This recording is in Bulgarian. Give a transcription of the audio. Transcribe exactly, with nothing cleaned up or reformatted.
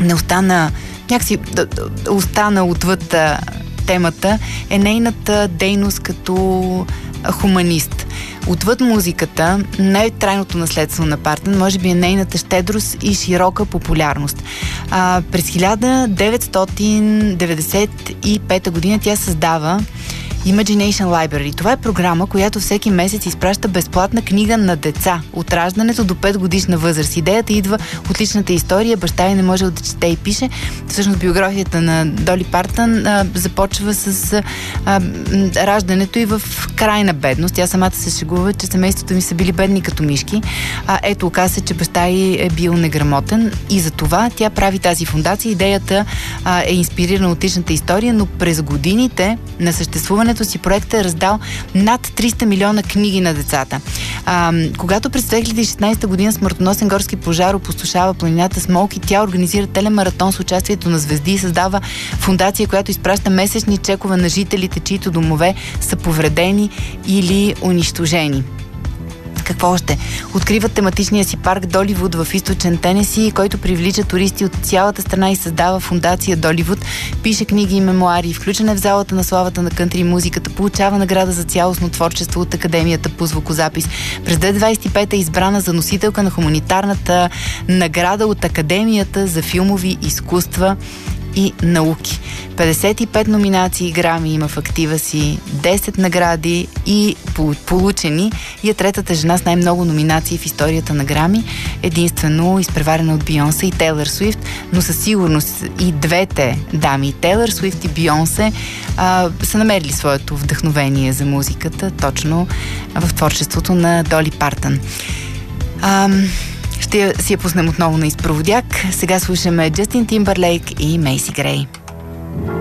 не остана, някакси остана отвъд темата, е нейната дейност като хуманист. Отвъд музиката, най-трайното наследство на Партън може би е нейната щедрост и широка популярност. А, през хиляда деветстотин деветдесет и пета година тя създава Imagination Library. Това е програма, която всеки месец изпраща безплатна книга на деца от раждането до пет годишна възраст. Идеята идва от личната история. Баща ѝ не може да чете и пише. Всъщност биографията на Доли Партън а, започва с а, раждането и в крайна бедност. Тя самата се шегува, че семейството ми са били бедни като мишки. А, ето, оказа се, че баща ѝ е бил неграмотен и за това тя прави тази фундация. Идеята а, е инспирирана от личната история, но през годините на съществуване си проектът е раздал над триста милиона книги на децата. А, когато през две хиляди и шестнадесета година смъртоносен горски пожар опустошава планината Смолки, тя организира телемаратон с участието на звезди и създава фундация, която изпраща месечни чекове на жителите, чието домове са повредени или унищожени. Какво още? Открива тематичния си парк Доливуд в източен Тенеси, който привлича туристи от цялата страна и създава фундация Доливуд. Пише книги и мемуари, включен е в залата на славата на кънтри музиката, получава награда за цялостно творчество от Академията по звукозапис. През две хиляди двадесет и пета е избрана за носителка на хуманитарната награда от Академията за филмови изкуства и науки. петдесет и пет номинации Грами има в актива си, десет награди и получени, и е третата жена с най-много номинации в историята на Грами, единствено изпреварена от Бийонсе и Тейлър Суифт, но със сигурност и двете дами, Тейлър Суифт и Бийонсе, а, са намерили своето вдъхновение за музиката точно в творчеството на Доли Партън. Ам... Ще си я пуснем отново на изпроводяк. Сега слушаме Джастин Тимбърлейк и Мейси Грей.